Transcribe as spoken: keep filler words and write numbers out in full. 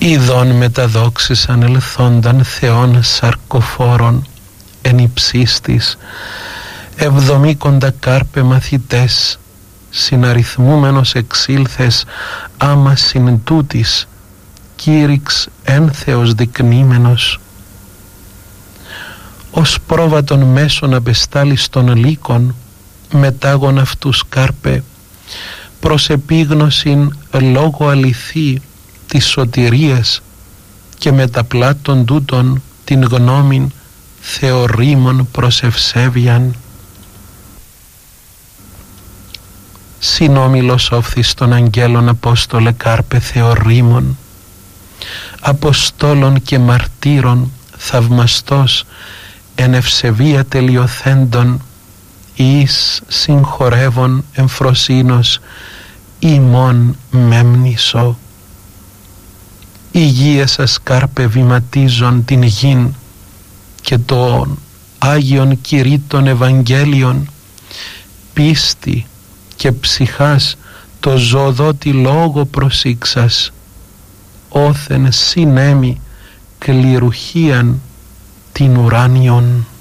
Ειδών μεταδόξησαν ελθόνταν Θεών σαρκοφόρων εν υψίστης, εβδομήκοντα κάρπε μαθητές, συναριθμούμενος εξήλθες άμα συν τούτης, κήρυξ ένθεος δεικνύμενος. Ως πρόβατον μέσον απεστάλης των λύκων, μετάγων αυτούς κάρπε, προς επίγνωσιν λόγω αληθή της σωτηρίας και μεταπλάτων τούτων την γνώμην θεωρήμων προς ευσέβιαν. Συνόμιλος όφθης των αγγέλων Απόστολε κάρπε θεωρήμων, Αποστόλων και μαρτύρων θαυμαστός εν ευσεβία τελειοθέντων, εις συγχωρεύων εμφροσύνος ημών μέμνησο. Υγεία σας κάρπε βηματίζον την γην και των Άγιον Κηρύττων Ευαγγέλιον, πίστη και ψυχάς το ζωδότη λόγο προσήξας, όθεν συνέμει κληρουχίαν την ουράνιον.